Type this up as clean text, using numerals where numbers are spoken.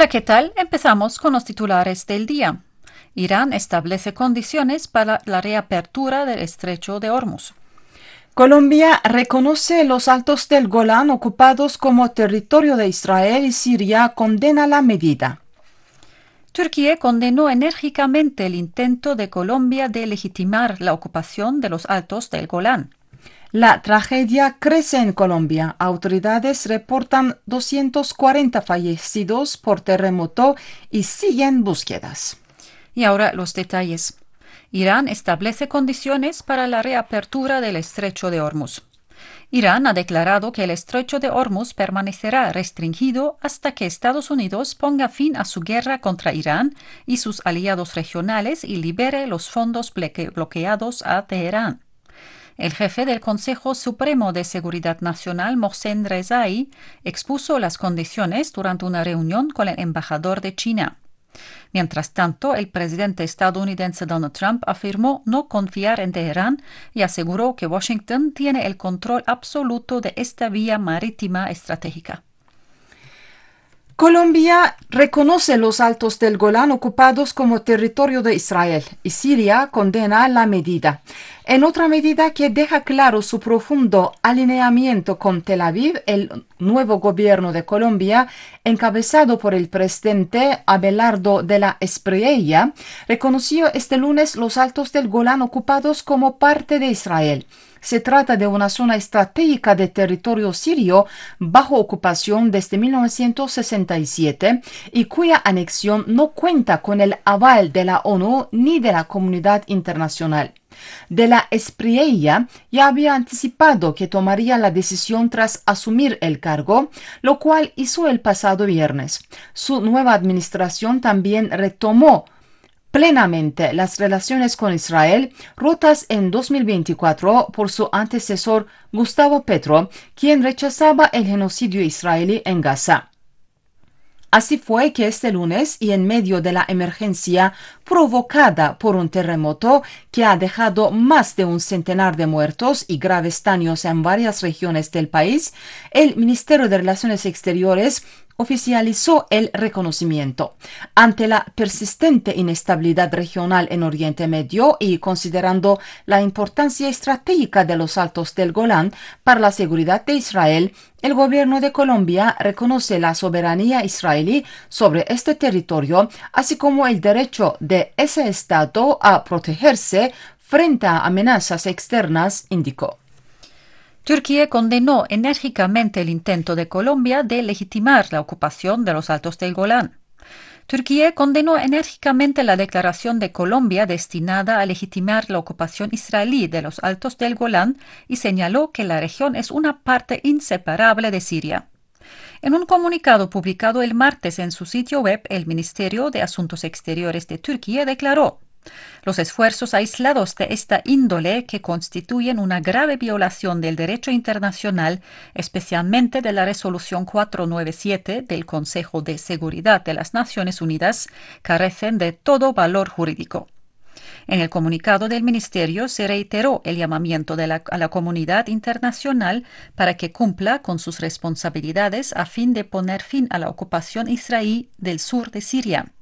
Hola, ¿qué tal? Empezamos con los titulares del día. Irán establece condiciones para la reapertura del estrecho de Hormuz. Colombia reconoce los altos del Golán ocupados como territorio de Israel y Siria condena la medida. Turquía condenó enérgicamente el intento de Colombia de legitimar la ocupación de los altos del Golán. La tragedia crece en Colombia. Autoridades reportan 240 fallecidos por terremoto y siguen búsquedas. Y ahora los detalles. Irán establece condiciones para la reapertura del estrecho de Hormuz. Irán ha declarado que el estrecho de Hormuz permanecerá restringido hasta que Estados Unidos ponga fin a su guerra contra Irán y sus aliados regionales y libere los fondos bloqueados a Teherán. El jefe del Consejo Supremo de Seguridad Nacional, Mohsen Rezai, expuso las condiciones durante una reunión con el embajador de China. Mientras tanto, el presidente estadounidense Donald Trump afirmó no confiar en Teherán y aseguró que Washington tiene el control absoluto de esta vía marítima estratégica. Colombia reconoce los altos del Golán ocupados como territorio de Israel y Siria condena la medida. En otra medida que deja claro su profundo alineamiento con Tel Aviv, el nuevo gobierno de Colombia, encabezado por el presidente Abelardo de la Espriella, reconoció este lunes los altos del Golán ocupados como parte de Israel. Se trata de una zona estratégica de territorio sirio bajo ocupación desde 1967 y cuya anexión no cuenta con el aval de la ONU ni de la comunidad internacional. De la Espriella ya había anticipado que tomaría la decisión tras asumir el cargo, lo cual hizo el pasado viernes. Su nueva administración también retomó plenamente las relaciones con Israel, rotas en 2024 por su antecesor Gustavo Petro, quien rechazaba el genocidio israelí en Gaza. Así fue que este lunes, y en medio de la emergencia provocada por un terremoto que ha dejado más de un centenar de muertos y graves daños en varias regiones del país, el Ministerio de Relaciones Exteriores oficializó el reconocimiento. Ante la persistente inestabilidad regional en Oriente Medio y considerando la importancia estratégica de los altos del Golán para la seguridad de Israel, el gobierno de Colombia reconoce la soberanía israelí sobre este territorio, así como el derecho de ese Estado a protegerse frente a amenazas externas, indicó. Turquía condenó enérgicamente el intento de Colombia de legitimar la ocupación de los altos del Golán. Turquía condenó enérgicamente la declaración de Colombia destinada a legitimar la ocupación israelí de los altos del Golán y señaló que la región es una parte inseparable de Siria. En un comunicado publicado el martes en su sitio web, el Ministerio de Asuntos Exteriores de Turquía declaró: los esfuerzos aislados de esta índole, que constituyen una grave violación del derecho internacional, especialmente de la Resolución 497 del Consejo de Seguridad de las Naciones Unidas, carecen de todo valor jurídico. En el comunicado del Ministerio se reiteró el llamamiento a la comunidad internacional para que cumpla con sus responsabilidades a fin de poner fin a la ocupación israelí del sur de Siria.